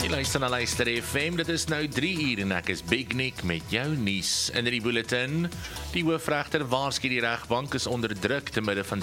Jy luister na Luister FM, dit is nou 3 uur en ek is Big Nick met jou nuus in die bulletin. Die hoofregter waarsku die regbank is onder druk te midde van